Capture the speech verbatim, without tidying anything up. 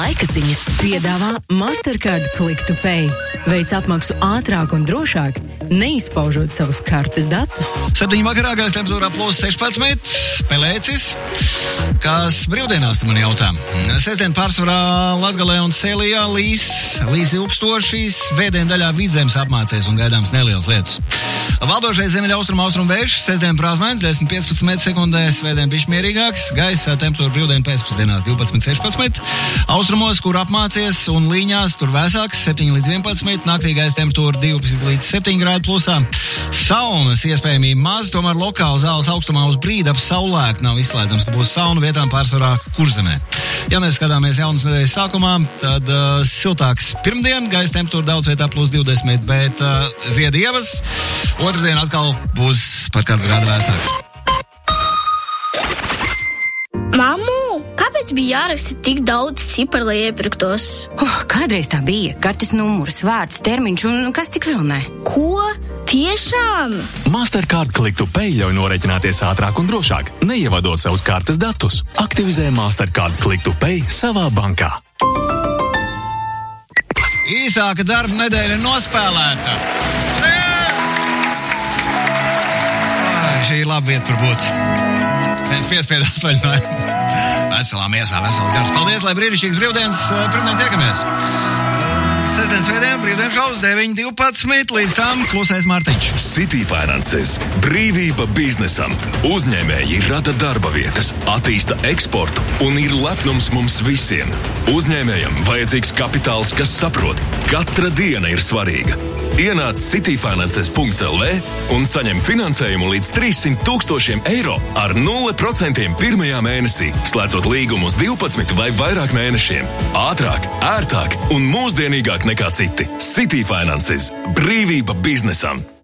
Laika ziņas piedāvā Mastercard Click to Pay. Veic apmaksu ātrāk un drošāk, neizpaužot savus kartes datus. Septiņu vakarā gaisa temperatūrā plus sešpadsmit, pelēcis. Kas brīvdienās tu man jautā? Sestdien pārsvarā Latgalē un Sēlijā līs, līs ilgstošīs, vēdien daļā vidzemes apmācies un gaidāms nelielas lietus. Valdošais ziemeļa austrumu austrumu vējš, sestdien prāsmains, desmit piecpadsmit metri sekundē, svētdien bišķi mierīgāks, gaisa temperatūra brīvdien pēcpusdienās divpadsmit sešpadsmit, austrumos, kur apmācies un līņās, tur vēsāks, septiņi līdz vienpadsmit, naktī gaisa temperatūra divi līdz septiņi grādi plusā. Saunas iespējamība maz, tomēr lokāli zāles augstumā uz brīdi ap saulēku nav izslēdzams, ka būs sauna vietām pārsvarā Kurzemē. Ja mēs skatāmies jaunas nedēļas sākumā, tad uh, siltāks pirmdien, gaisa temperatūra daudz vietā plus divdesmit, bet uh, ziedievas otrdien atkal būs par kādu grādu vēsāks. Mammu, kāpēc bija jāraksta tik daudz ciparu, lai iepirktos? Oh, kādreiz tā bija. Kartes numurs, vārds, termiņš un kas tik vēl ne. Ko? Tiešām? Mastercard Click to Pay ļauj norēķināties ātrāk un drošāk, neievadot savus kartes datus. Aktivizē Mastercard Click to Pay savā bankā. Īsāka darba nedēļa nospēlēta. Ai, šī ir laba vieta, kur būt. Viens piespiedu atvaļinājumu. Veselā miesā, vesels gars. Paldies, lai brīnišķīgs brīvdienas. Pirmdien tiekamies. Sestdien, svētdien, brīvdien šovs deviņi divpadsmit, līdz tam klusais Mārtiņš. City Finances. Brīvība biznesam. Uzņēmēji rada darba vietas, attīsta eksportu un ir lepnums mums visiem. Uzņēmējam vajadzīgs kapitāls, kas saprot, katra diena ir svarīga. Ienāc cityfinances punkts el vē un saņem finansējumu līdz trīssimt tūkstošiem eiro ar nulle procentiem pirmajā mēnesī, slēdzot līgumu uz divpadsmit vai vairāk mēnešiem. Ātrāk, ērtāk un mūsdienīgāk nekā citi. City Finances. Brīvība biznesam.